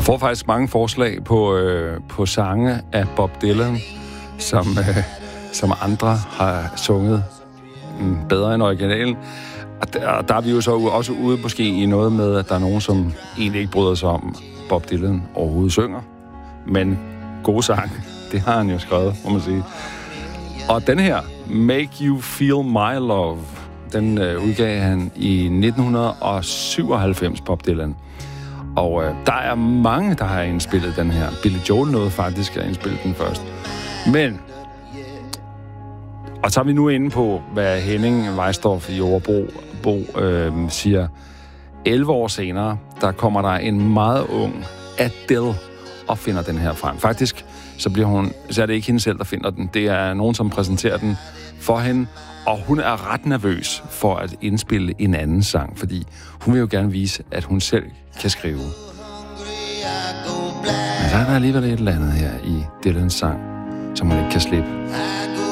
får faktisk mange forslag på sange af Bob Dylan, som andre har sunget bedre end originalen. Og der er vi jo så også ude måske i noget med, at der er nogen, som egentlig ikke bryder sig om, Bob Dylan overhovedet synger. Men gode sang, det har han jo skrevet, må man sige. Og den her, Make You Feel My Love, den udgav han i 1997, Bob Dylan. Og der er mange, der har indspillet den her. Billy Joel nåede faktisk at indspille den først. Men, og så er vi nu inde på, hvad Henning Weisdorf i Overbro siger. 11 år senere, der kommer der en meget ung Adele og finder den her frem. Faktisk, så er det ikke hende selv, der finder den. Det er nogen, som præsenterer den for hende, og hun er ret nervøs for at indspille en anden sang, fordi hun vil jo gerne vise, at hun selv kan skrive. Men så er der alligevel et eller andet her i Dylans sang, som hun ikke kan slippe.